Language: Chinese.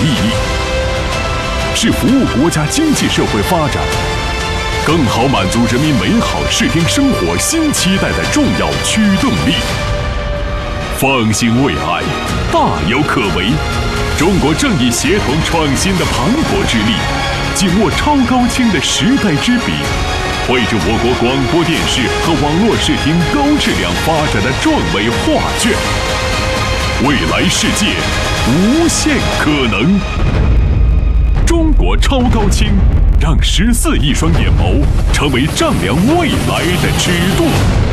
意义，是服务国家经济社会发展，更好满足人民美好视听生活新期待的重要驱动力。放心未来，大有可为。中国正以协同创新的磅礴之力，紧握超高清的时代之笔，绘制我国广播电视和网络视听高质量发展的壮伟画卷。未来世界，无限可能。中国超高清，让14亿双眼眸成为丈量未来的尺度。